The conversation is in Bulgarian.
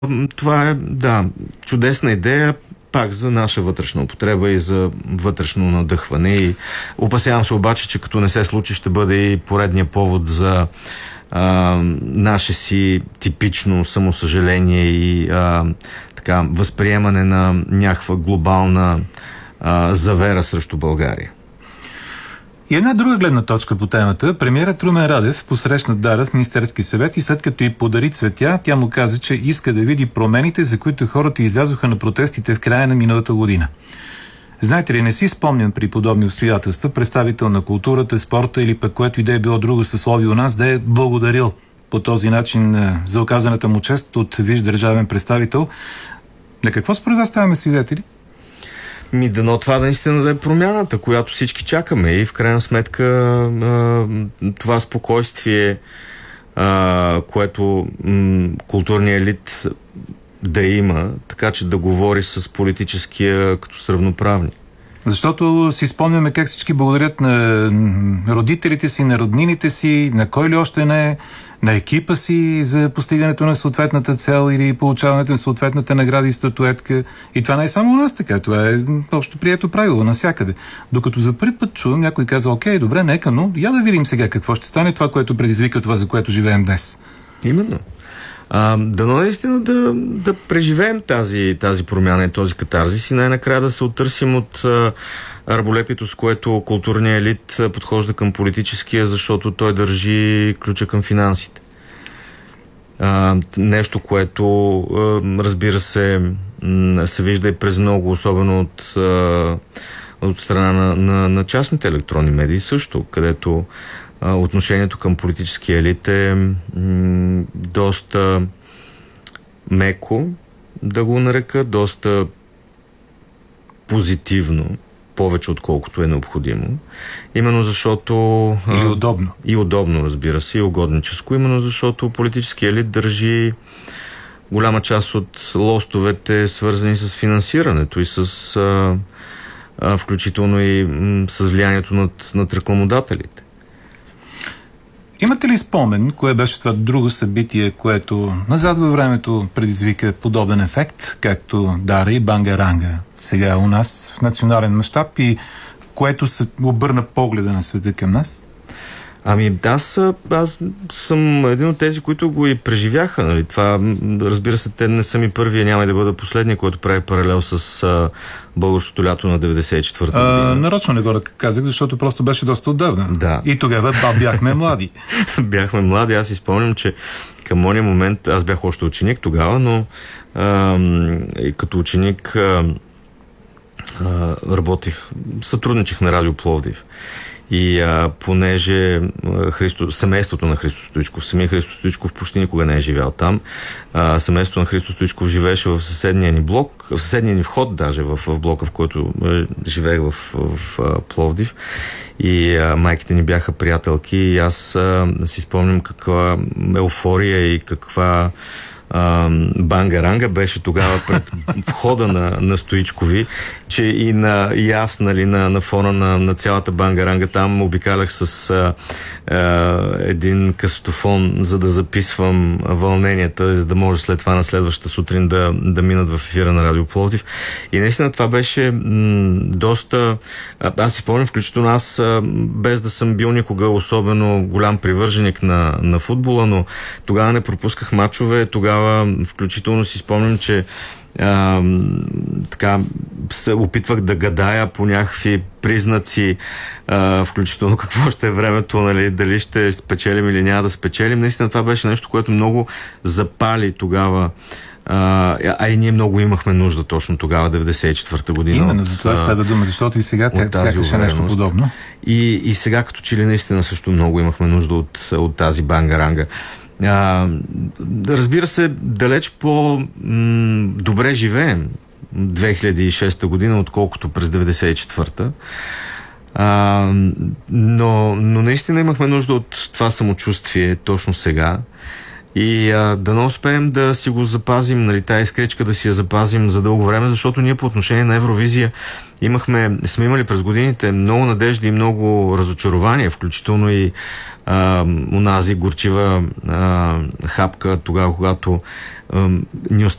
Това е, да, чудесна идея, пак за наша вътрешна употреба и за вътрешно надъхване. И опасявам се обаче, че като не се случи, ще бъде и поредния повод за наше си типично самосъжаление и така, възприемане на някаква глобална завера срещу България. И една друга гледна точка по темата. Премиерът Румен Радев посрещна Дара в Министерски съвет и след като й подари цветя, тя му каза, че иска да види промените, за които хората излязоха на протестите в края на миналата година. Знаете ли, не си спомням при подобни обстоятелства представител на културата, спорта или пък което и да е било друго съсловие у нас да е благодарил по този начин за оказаната му чест от висш държавен представител. На какво според вас ставаме свидетели? Дано това наистина да е промяната, която всички чакаме и в крайна сметка това спокойствие, което културният елит да има, така че да говори с политическия като с равноправни. Защото си спомняме как всички благодарят на родителите си, на роднините си, на кой ли още не, на екипа си за постигането на съответната цел или получаването на съответната награда и статуетка. И това не е само у нас така, това е общо прието правило навсякъде. Докато за първи път чувам, някой каза, окей, добре, нека, но я да видим сега какво ще стане това, което предизвика това, за което живеем днес. Именно. Дано наистина да преживеем тази промяна и този катарзис и най-накрая да се оттърсим от арболепието, с което културният елит подхожда към политическия, защото той държи ключа към финансите. Нещо, което разбира се вижда и през много, особено от страна на частните електронни медии също, където отношението към политическия елит е доста меко, да го нарека, доста позитивно, повече отколкото е необходимо. Именно защото... И удобно. И удобно, разбира се, и угодническо. Именно защото политическия елит държи голяма част от лостовете, свързани с финансирането и с включително и с влиянието над рекламодателите. Имате ли спомен, кое беше това друго събитие, което назад във времето предизвика подобен ефект, както Дара и Бангаранга сега у нас в национален мащаб и което се обърна погледа на света към нас? Аз съм един от тези, които го и преживяха. Нали? Това, разбира се, те не са ми първия, няма и да бъда последния, който прави паралел с българското лято на 94-та година. Нарочно не го казах, защото просто беше доста отдавна. Да. И тогава бяхме млади. Бяхме млади. Аз си спомням, че към ония момент, аз бях още ученик тогава, но и като ученик сътрудничих на Радио Пловдив. И понеже семейството на Христо Стоичков, самия Христо Стоичков почти никога не е живял там, семейството на Христо Стоичков живееше в съседния ни блок, в съседния ни вход даже в блока, в който живеех в Пловдив. И майките ни бяха приятелки и аз си спомням каква еуфория и каква Бангаранга беше тогава пред входа на Стоичкови, че и аз, нали, на фона на цялата Бангаранга там обикалях с един касетофон, за да записвам вълненията, за да може след това на следващата сутрин да минат в ефира на Радио Пловдив. И наистина това беше доста... Аз си помням, включително аз, без да съм бил никога особено голям привърженик на футбола, но тогава не пропусках мачове, тогава включително си спомням, че така се опитвах да гадая по някакви признаци, включително какво ще е времето, нали, дали ще спечелим или няма да спечелим. Наистина това беше нещо, което много запали тогава. И ние много имахме нужда точно тогава, 94-та година. Именно за това става дума, защото и сега сякаш е нещо подобно. И сега като че ли наистина също много имахме нужда от тази Бангаранга. Разбира се, далеч по-добре живеем 2006 година, отколкото през 94-та. Но наистина имахме нужда от това самочувствие точно сега. И да не успеем да си го запазим, нали, тая изкричка да си я запазим за дълго време, защото ние по отношение на Евровизия сме имали през годините много надежди и много разочарования, включително и унази горчива хапка тогава, когато ни